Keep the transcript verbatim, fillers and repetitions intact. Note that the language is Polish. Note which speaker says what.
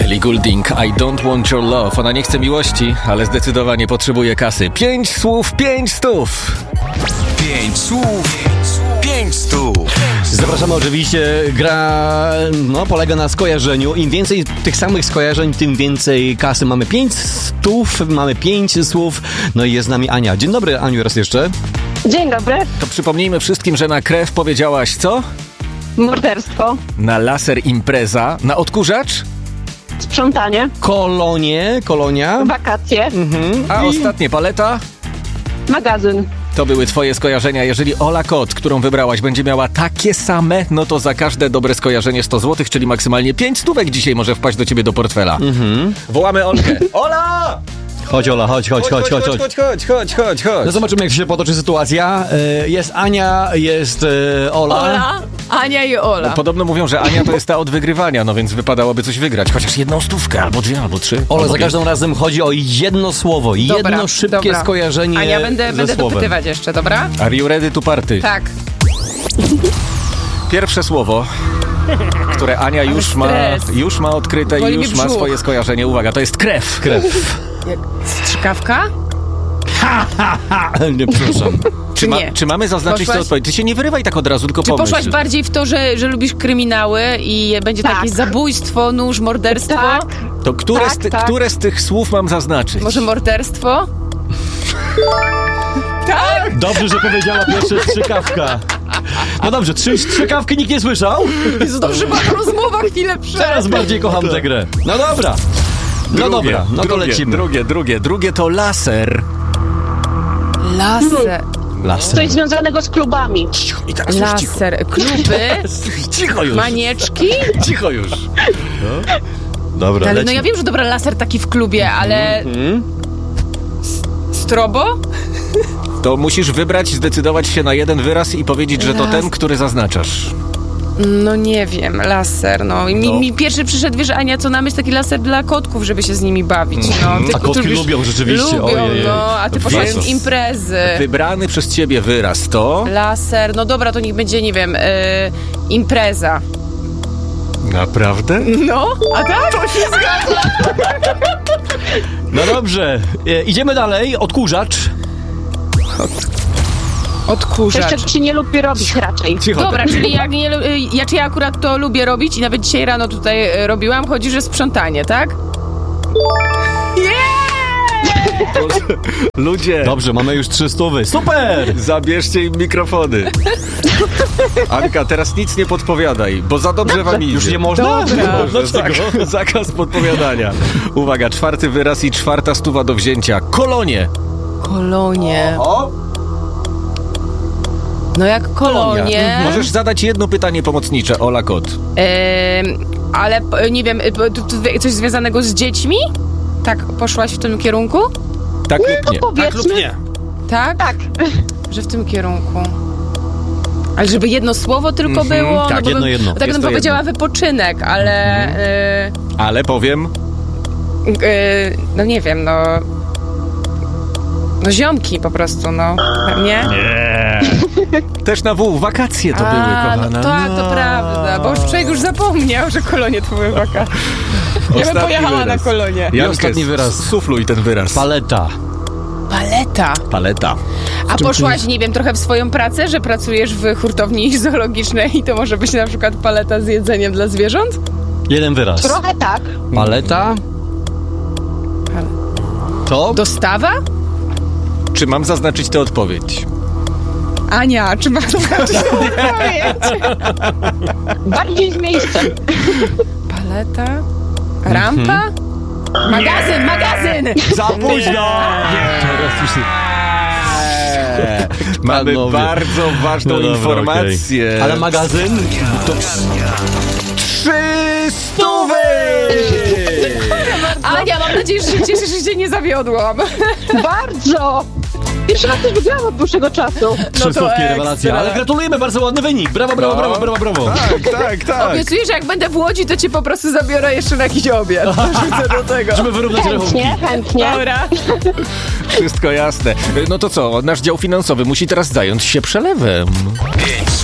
Speaker 1: Ellie Goulding, I don't want your love. Ona nie chce miłości, ale zdecydowanie potrzebuje kasy. Pięć słów, pięć stów.
Speaker 2: Pięć słów, pięć stów.
Speaker 3: Zapraszamy oczywiście, gra no, polega na skojarzeniu. Im więcej tych samych skojarzeń, tym więcej kasy. Mamy pięć stów, mamy pięć słów. No i jest z nami Ania. Dzień dobry, Aniu, raz jeszcze.
Speaker 4: Dzień dobry.
Speaker 1: To przypomnijmy wszystkim, że na krew powiedziałaś co?
Speaker 4: Morderstwo.
Speaker 1: Na laser impreza. Na odkurzacz?
Speaker 4: Sprzątanie.
Speaker 3: Kolonie, kolonia.
Speaker 4: Wakacje.
Speaker 3: Mhm.
Speaker 1: A
Speaker 3: I...
Speaker 1: ostatnie paleta?
Speaker 4: Magazyn.
Speaker 1: To były twoje skojarzenia. Jeżeli Ola Kot, którą wybrałaś, będzie miała takie same, no to za każde dobre skojarzenie sto złotych, czyli maksymalnie pięć stówek dzisiaj może wpaść do ciebie do portfela.
Speaker 3: Mhm.
Speaker 1: Wołamy Olkę. Ola!
Speaker 3: Chodź, Ola, chodź, chodź, chodź, chodź, chodź.
Speaker 1: chodź, chodź, chodź, chodź, chodź.
Speaker 3: No zobaczymy, jak się potoczy sytuacja. Jest Ania, jest Ola.
Speaker 5: Ola, Ania i Ola.
Speaker 1: Podobno mówią, że Ania to jest ta od wygrywania, no więc wypadałoby coś wygrać. Chociaż jedną stówkę, albo dwie, albo trzy.
Speaker 3: Ola,
Speaker 1: albo
Speaker 3: za każdym razem chodzi o jedno słowo,
Speaker 5: Dobra,
Speaker 3: jedno szybkie
Speaker 5: dobra.
Speaker 3: skojarzenie
Speaker 5: Ania, będę,
Speaker 3: ze
Speaker 5: będę
Speaker 3: słowem.
Speaker 5: dopytywać jeszcze, dobra?
Speaker 1: Are you ready to party?
Speaker 5: Tak.
Speaker 1: Pierwsze słowo, które Ania już ma,
Speaker 5: stres.
Speaker 1: już ma odkryte
Speaker 5: Boli
Speaker 1: i
Speaker 5: mi
Speaker 1: już ma
Speaker 5: brzuch.
Speaker 1: swoje skojarzenie. Uwaga, to jest krew.
Speaker 3: Krew.
Speaker 5: Strzykawka?
Speaker 3: Nie, przepraszam.
Speaker 1: Czy, ma,
Speaker 5: Nie.
Speaker 1: czy mamy zaznaczyć
Speaker 5: Poszłaś-
Speaker 1: tę odpowiedź? Ty się nie wyrywaj tak od razu, tylko
Speaker 5: Czy
Speaker 1: pomyśl.
Speaker 5: poszłaś bardziej w to, że, że lubisz kryminały i będzie
Speaker 4: Tak.
Speaker 5: jakieś zabójstwo, nóż, morderstwo?
Speaker 4: Tak.
Speaker 1: To które,
Speaker 4: Tak,
Speaker 1: z ty,
Speaker 4: tak.
Speaker 1: które z tych słów mam zaznaczyć?
Speaker 5: Może morderstwo? Tak?
Speaker 3: Dobrze, że powiedziała pierwsza strzykawka. No dobrze, trzy strzykawki nikt nie słyszał?
Speaker 5: Jezu, dobrze, była rozmowa chwilę przed.
Speaker 3: Teraz bardziej kocham tę grę. No dobra. No
Speaker 1: Drugie,
Speaker 3: dobra, no to
Speaker 1: drugie,
Speaker 3: lecimy.
Speaker 1: Drugie, drugie, drugie to laser.
Speaker 5: Laser.
Speaker 3: Laser.
Speaker 4: Coś związanego z klubami.
Speaker 1: I teraz już cicho.
Speaker 5: Laser. Kluby?
Speaker 1: Cicho już.
Speaker 5: Manieczki?
Speaker 1: Cicho już.
Speaker 3: Dobra,
Speaker 5: Ale no
Speaker 3: lecimy.
Speaker 5: ja wiem, że dobra, laser taki w klubie, ale...
Speaker 3: Mhm.
Speaker 5: Strobo?
Speaker 1: To musisz wybrać, zdecydować się na jeden wyraz i powiedzieć, że to
Speaker 5: Las-
Speaker 1: ten, który zaznaczasz.
Speaker 5: No nie wiem, laser, no. I mi,
Speaker 1: No.
Speaker 5: mi pierwszy przyszedł, wiesz, Ania, co na myśl, taki laser dla kotków, żeby się z nimi bawić, no. Ty,
Speaker 3: A kotki
Speaker 5: tu wiesz,
Speaker 3: lubią rzeczywiście,
Speaker 5: Lubią,
Speaker 3: ojej.
Speaker 5: no, a ty poszłaś
Speaker 1: Więc-
Speaker 5: w imprezy.
Speaker 1: Wybrany przez ciebie wyraz to...
Speaker 5: Laser, no dobra, to niech będzie, nie wiem, y, impreza.
Speaker 1: Naprawdę?
Speaker 5: No, a tak? To się zgadza.
Speaker 3: No dobrze, e, idziemy dalej. Odkurzacz.
Speaker 5: Odkurzacz.
Speaker 4: Jeszcze się nie lubi robić raczej.
Speaker 1: Cicho.
Speaker 5: Dobra, czyli jak nie, lu- y, ja, czy ja akurat to lubię robić i nawet dzisiaj rano tutaj y, robiłam, chodzi, że sprzątanie, tak?
Speaker 1: Ludzie,
Speaker 3: Dobrze, mamy już trzy stówy. Super!
Speaker 1: zabierzcie im mikrofony. Anka, teraz nic nie podpowiadaj, bo za dobrze wam idzie.
Speaker 3: Już nie można?
Speaker 5: Dobra.
Speaker 3: Nie można
Speaker 1: No tak,
Speaker 3: tego.
Speaker 1: zakaz podpowiadania. Uwaga, czwarty wyraz i czwarta stuwa do wzięcia. Kolonie.
Speaker 5: Kolonie.
Speaker 1: O,
Speaker 5: No jak kolonie.
Speaker 1: Możesz zadać jedno pytanie pomocnicze, Ola Kot.
Speaker 5: Ym, ale p- nie wiem, y, p- to- to coś związanego z dziećmi? Tak, poszłaś w tym kierunku?
Speaker 1: Tak lub nie?
Speaker 4: Powiedzmy.
Speaker 5: Tak?
Speaker 4: Tak.
Speaker 5: Że w tym kierunku. Ale żeby jedno słowo tylko
Speaker 1: Mhm,
Speaker 5: było?
Speaker 3: tak,
Speaker 5: no bo
Speaker 3: jedno,
Speaker 5: bym,
Speaker 3: jedno.
Speaker 5: Tak
Speaker 1: Jest
Speaker 5: bym
Speaker 1: to
Speaker 5: powiedziała wypoczynek, ale... y,
Speaker 1: Ale powiem...
Speaker 5: y, no nie wiem, no... No ziomki po prostu, no. Nie?
Speaker 1: Też na W, wakacje to były,
Speaker 5: A,
Speaker 1: kochana.
Speaker 5: no tak, to prawda, bo już człowiek już zapomniał, że kolonie to były wakacje. Ja bym
Speaker 1: Ostatni
Speaker 5: pojechała
Speaker 1: wyraz.
Speaker 5: na kolonie.
Speaker 3: I
Speaker 1: Jankę,
Speaker 3: ostatni wyraz.
Speaker 1: Sufluj ten wyraz.
Speaker 3: Paleta.
Speaker 5: Paleta.
Speaker 1: Paleta.
Speaker 5: A poszłaś, nie wiem, trochę w swoją pracę, że pracujesz w hurtowni zoologicznej i to może być na przykład paleta z jedzeniem dla zwierząt?
Speaker 3: Jeden wyraz.
Speaker 4: Trochę tak.
Speaker 3: Paleta. To?
Speaker 5: Dostawa?
Speaker 1: Czy mam zaznaczyć tę odpowiedź?
Speaker 5: Ania, czy masz zobaczyć odpowiedź?
Speaker 4: Bardziej z miejscem.
Speaker 5: Paleta? Rampa? Magazyn, magazyn!
Speaker 1: Za późno!
Speaker 3: Teraz już...
Speaker 1: Eee, Mamy
Speaker 3: Panowie.
Speaker 1: bardzo ważną
Speaker 3: No dobra,
Speaker 1: informację.
Speaker 3: okej. Ale magazyn? To...
Speaker 1: Trzy stówy!
Speaker 5: Ania, mam nadzieję, że się cieszysz, że cię nie zawiodłam.
Speaker 4: Bardzo. Pierwszy raz też wygrałam od dłuższego czasu.
Speaker 3: Trzy
Speaker 5: to
Speaker 3: słówki,
Speaker 5: ekstra.
Speaker 3: rewelacja. Ale gratulujemy, bardzo ładny wynik. Brawo, brawo, brawo, brawo, brawo.
Speaker 1: Tak, tak, tak.
Speaker 5: Obiecuję, że jak będę w Łodzi, to cię po prostu zabiorę jeszcze na jakiś obiad. Rzucę do tego.
Speaker 3: Żeby wyrównać rachunki.
Speaker 4: Chętnie, chętnie.
Speaker 5: Dobra.
Speaker 1: Wszystko jasne. No to co, nasz dział finansowy musi teraz zająć się przelewem.
Speaker 2: Pięć